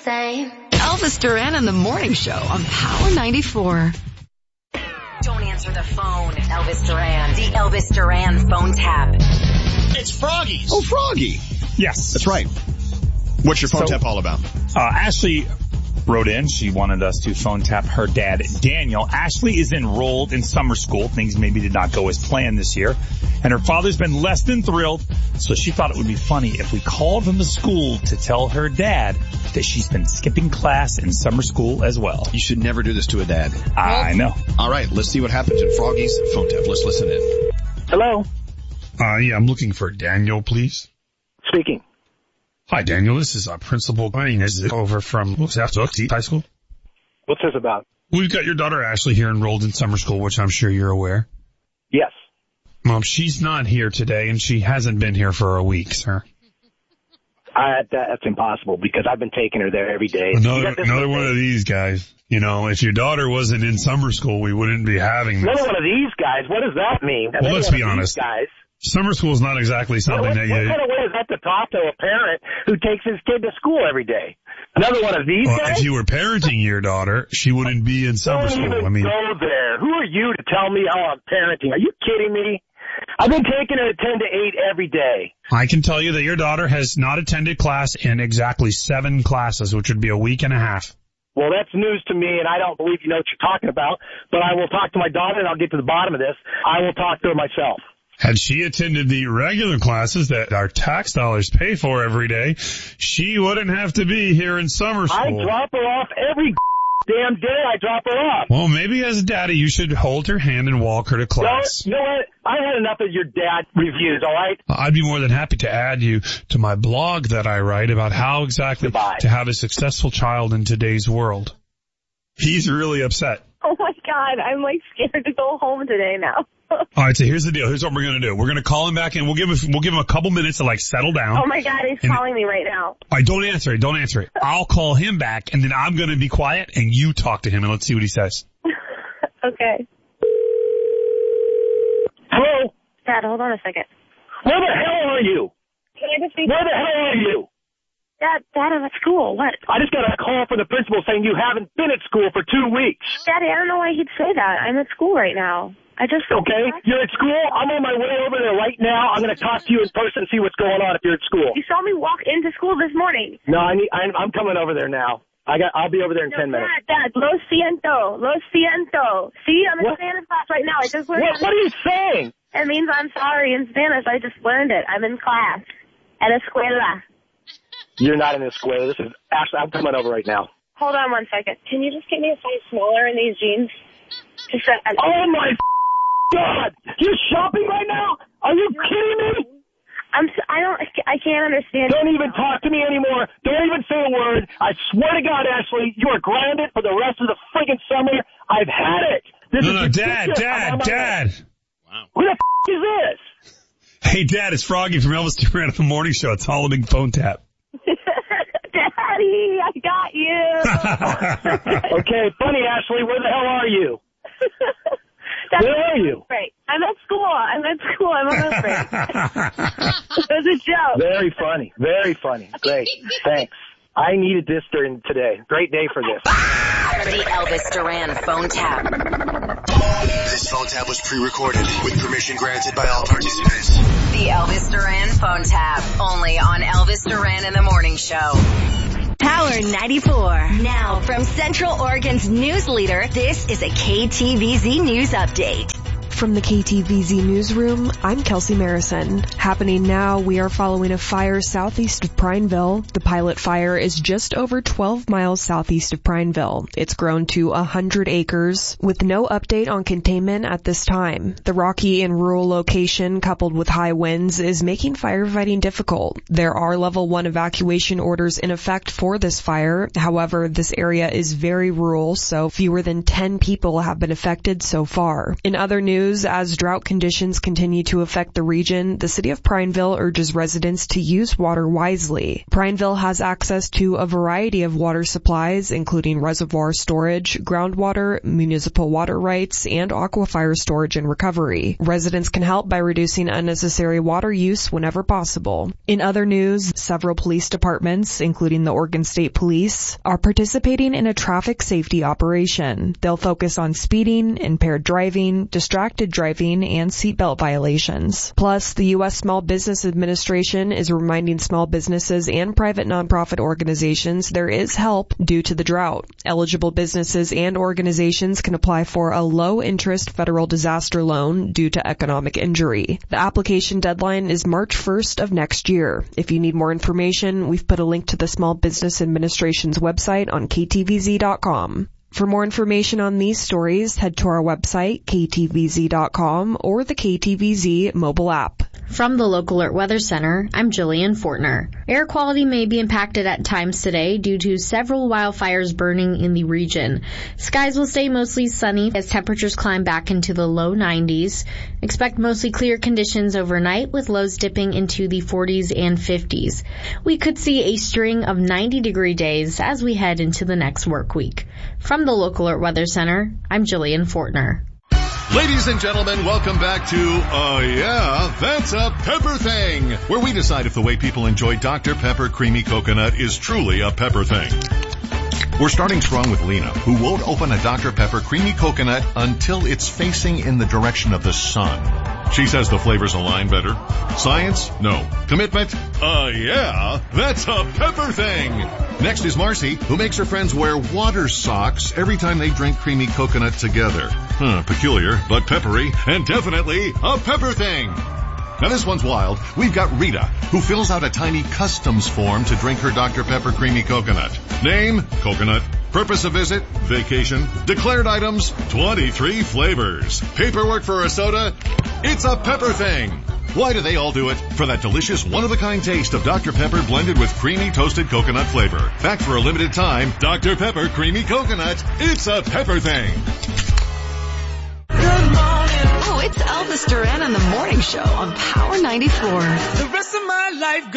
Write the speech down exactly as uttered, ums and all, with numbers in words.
same. Elvis Duran and the Morning Show on Power ninety-four. Don't answer the phone, Elvis Duran. The Elvis Duran phone tap. It's Froggy's. Oh, Froggy. Yes. That's right. What's your phone so, tap all about? Uh, Ashley wrote in. She wanted us to phone tap her dad, Daniel. Ashley is enrolled in summer school. Things maybe did not go as planned this year. And her father's been less than thrilled. So she thought it would be funny if we called from the school to tell her dad that she's been skipping class in summer school as well. You should never do this to a dad. I know. All right, let's see what happens in Froggy's phone tap. Let's listen in. Hello. Uh, yeah, I'm looking for Daniel, please. Speaking. Hi, Daniel. This is uh, Principal Is over from South High School. What's this about? We've got your daughter Ashley here enrolled in summer school, which I'm sure you're aware. Yes. Mom, she's not here today, and she hasn't been here for a week, sir. I, that, that's impossible because I've been taking her there every day. Another, another one of these guys. You know, if your daughter wasn't in summer school, we wouldn't be having this. Another one of these guys? What does that mean? Well, let's be honest. Guys. Summer school is not exactly something what, that you... What kind of way is that to talk to a parent who takes his kid to school every day? Another one of these well, guys? If you were parenting your daughter, she wouldn't be in summer Don't school. even I mean, go there. Who are you to tell me how I'm parenting? Are you kidding me? I've been taking her ten to eight every day. I can tell you that your daughter has not attended class in exactly seven classes, which would be a week and a half. Well, that's news to me, and I don't believe you know what you're talking about, but I will talk to my daughter, and I'll get to the bottom of this. I will talk to her myself. Had she attended the regular classes that our tax dollars pay for every day, she wouldn't have to be here in summer school. I drop her off every damn day. I drop her off. Well, maybe as a daddy, you should hold her hand and walk her to class. You know, you know what? I had enough of your dad reviews, all right? I'd be more than happy to add you to my blog that I write about how exactly Goodbye. to have a successful child in today's world. He's really upset. Oh, my God. I'm, like, scared to go home today now. All right, so here's the deal. Here's what we're going to do. We're going to call him back, and we'll give him, we'll give him a couple minutes to, like, settle down. Oh, my God. He's and calling me right now. All right, don't answer it. Don't answer it. I'll call him back, and then I'm going to be quiet, and you talk to him, and let's see what he says. Okay. Hello? Dad, hold on a second. Where the hell are you? Can I just speak? Where the hell are you? Dad, Dad, I'm at school. What? I just got a call from the principal saying you haven't been at school for two weeks. Daddy, I don't know why he'd say that. I'm at school right now. I just... Okay, you're at school. I'm on my way over there right now. I'm going to talk to you in person and see what's going on if you're at school. You saw me walk into school this morning. No, I need, I'm, I'm coming over there now. I got. I'll be over there in no, ten minutes. Dad, Dad, lo siento, lo siento. See, I'm in What? Spanish class right now. I just learned What, what are you saying? It means I'm sorry in Spanish. I just learned it. I'm in class at escuela. You're not in the square. This is Ashley. I'm coming over right now. Hold on one second. Can you just get me a size smaller in these jeans? Just a, a, Oh my God! You're shopping right now? Are you kidding me? I'm. s- I don't. I can't understand. Don't you even now. talk to me anymore. Don't even say a word. I swear to God, Ashley, you are grounded for the rest of the friggin' summer. I've had it. This No, is no, Dad, ridiculous. I'm Dad, on my way. Dad. Who the f*** is this? Hey, Dad, it's Froggy from Elvis Duran at the Morning Show. It's all a big phone tap. Daddy, I got you. Okay, funny, Ashley. Where the hell are you? That's Where are you? Great. I'm at school. I'm at school. I'm on a break. It was a joke. Very funny. Very funny. Great. Thanks. I needed this during today. Great day for this. The Elvis Duran phone tap. This phone tap was pre-recorded with permission granted by all participants. The Elvis Duran phone tap. Only on Elvis Duran in the Morning Show. Power ninety-four. Now from Central Oregon's news leader, this is a K T V Z News Update. From the K T V Z Newsroom, I'm Kelsey Marison. Happening now, we are following a fire southeast of Prineville. The pilot fire is just over twelve miles southeast of Prineville. It's grown to one hundred acres, with no update on containment at this time. The rocky and rural location, coupled with high winds, is making firefighting difficult. There are level one evacuation orders in effect for this fire. However, this area is very rural, so fewer than ten people have been affected so far. In other news, news, as drought conditions continue to affect the region, the city of Prineville urges residents to use water wisely. Prineville has access to a variety of water supplies, including reservoir storage, groundwater, municipal water rights, and aquifer storage and recovery. Residents can help by reducing unnecessary water use whenever possible. In other news, several police departments, including the Oregon State Police, are participating in a traffic safety operation. They'll focus on speeding, impaired driving, distracted driving, and seatbelt violations. Plus, the U S Small Business Administration is reminding small businesses and private nonprofit organizations there is help due to the drought. Eligible businesses and organizations can apply for a low-interest federal disaster loan due to economic injury. The application deadline is March first of next year. If you need more information, we've put a link to the Small Business Administration's website on K T V Z dot com. For more information on these stories, head to our website, K T V Z dot com, or the K T V Z mobile app. From the Local Alert Weather Center, I'm Jillian Fortner. Air quality may be impacted at times today due to several wildfires burning in the region. Skies will stay mostly sunny as temperatures climb back into the low nineties. Expect mostly clear conditions overnight with lows dipping into the forties and fifties. We could see a string of ninety degree days as we head into the next work week. From the Local Alert Weather Center, I'm Jillian Fortner. Ladies and gentlemen, welcome back to, uh, yeah, That's a Pepper Thing, where we decide if the way people enjoy Doctor Pepper Creamy Coconut is truly a pepper thing. We're starting strong with Lena, who won't open a Doctor Pepper Creamy Coconut until it's facing in the direction of the sun. She says the flavors align better. Science? No. Commitment? Uh, yeah, that's a pepper thing. Next is Marcy, who makes her friends wear water socks every time they drink creamy coconut together. Huh, peculiar, but peppery, and definitely a pepper thing. Now this one's wild. We've got Rita, who fills out a tiny customs form to drink her Doctor Pepper Creamy Coconut. Name? Coconut. Purpose of visit? Vacation. Declared items? twenty-three flavors. Paperwork for a soda? It's a pepper thing. Why do they all do it? For that delicious one-of-a-kind taste of Doctor Pepper blended with creamy toasted coconut flavor. Back for a limited time, Doctor Pepper Creamy Coconut. It's a pepper thing. Good morning. Oh, it's Elvis Duran on the morning show on Power ninety-four. The rest of my life